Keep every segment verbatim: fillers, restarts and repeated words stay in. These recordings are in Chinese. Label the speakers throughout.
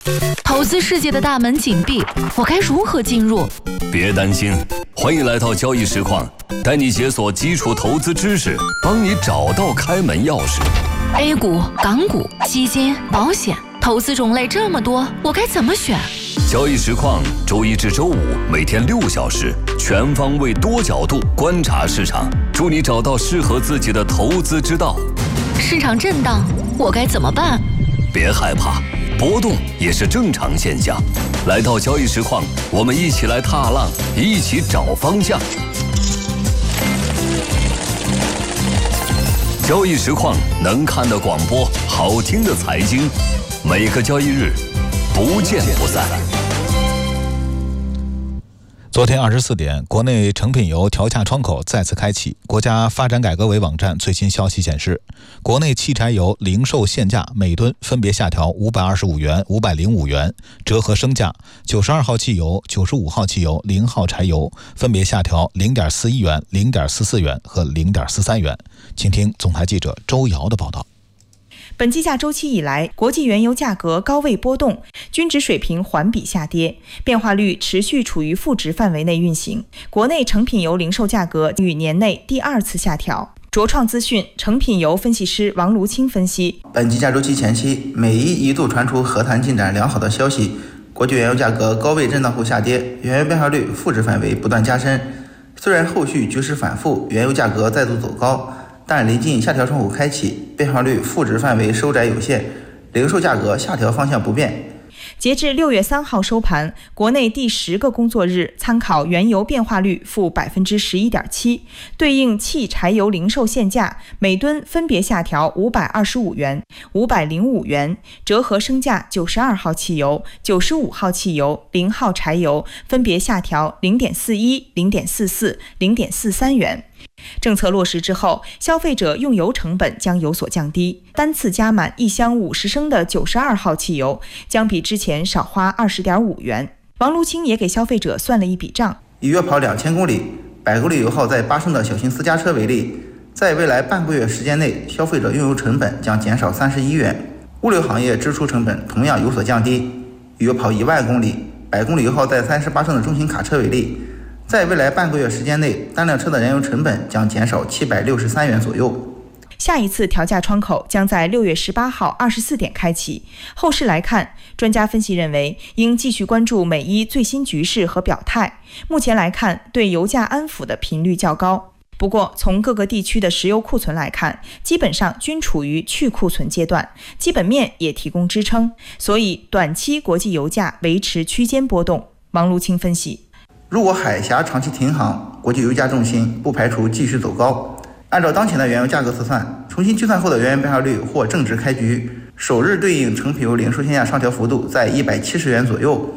Speaker 1: 投资世界的大门紧闭，我该如何进入？
Speaker 2: 别担心，欢迎来到交易实况，带你解锁基础投资知识，帮你找到开门钥匙。
Speaker 1: A 股、港股、基金、保险，投资种类这么多，我该怎么选？
Speaker 2: 交易实况周一至周五每天六小时，全方位多角度观察市场，助你找到适合自己的投资之道。
Speaker 1: 市场震荡，我该怎么办？
Speaker 2: 别害怕，波动也是正常现象。来到交易实况，我们一起来踏浪，一起找方向。交易实况能看的广播，好听的财经，每个交易日不见不散。
Speaker 3: 昨天二十四点，国内成品油调价窗口再次开启。国家发展改革委网站最新消息显示，国内汽柴油零售限价每吨分别下调五百二十五元、五百零五元，折合升价，九十二号汽油、九十五号汽油、零号柴油分别下调零点四一元、零点四四元和零点四三元。请听总台记者周瑶的报道。
Speaker 4: 本计价周期以来，国际原油价格高位波动，均值水平环比下跌，变化率持续处于负值范围内运行。国内成品油零售价格于年内第二次下调。卓创资讯成品油分析师王卢清分析，
Speaker 5: 本计价周期前期，美伊一度传出和谈进展良好的消息，国际原油价格高位震荡后下跌，原油变化率负值范围不断加深。虽然后续局势反复，原油价格再度走高，但临近下调窗口开启，变化率负值范围收窄有限，零售价格下调方向不变。
Speaker 4: 截至六月三号收盘，国内第十个工作日参考原油变化率负百分之十一点七，对应汽柴油零售限价每吨分别下调五百二十五元、五百零五元，折合升价九十二号汽油、九十五号汽油、零号柴油分别下调零点四一、零点四四、零点四三元。政策落实之后，消费者用油成本将有所降低，单次加满一箱五十升的九十二号汽油将比之前少花二十点五元。王卢清也给消费者算了一笔账，
Speaker 5: 以约跑两千公里、百公里油耗在八升的小型私家车为例，在未来半个月时间内，消费者用油成本将减少三十一元。物流行业支出成本同样有所降低，以约跑一万公里、百公里油耗在三十八升的中型卡车为例，在未来半个月时间内，单辆车的燃油成本将减少七百六十三元左右。
Speaker 4: 下一次调价窗口将在六月十八号二十四点开启。后市来看，专家分析认为，应继续关注美伊最新局势和表态。目前来看，对油价安抚的频率较高。不过，从各个地区的石油库存来看，基本上均处于去库存阶段，基本面也提供支撑，所以短期国际油价维持区间波动。王卢清分析，
Speaker 5: 如果海峡长期停航，国际油价重心不排除继续走高。按照当前的原油价格测算，重新计算后的原油变化率或正值开局，首日对应成品油零售限价上调幅度在一百七十元左右。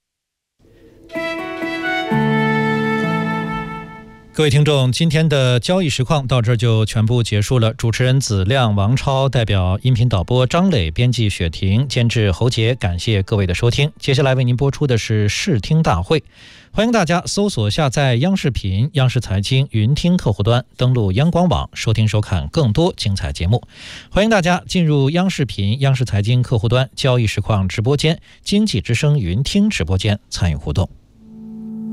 Speaker 6: 各位听众，今天的交易实况到这就全部结束了。主持人子亮、王超，代表音频导播张磊，编辑雪婷，监制侯杰，感谢各位的收听。接下来为您播出的是视听大会，欢迎大家搜索下载央视频、央视财经云听客户端，登录央广网收听收看更多精彩节目。欢迎大家进入央视频、央视财经客户端交易实况直播间、经济之声云听直播间参与互动。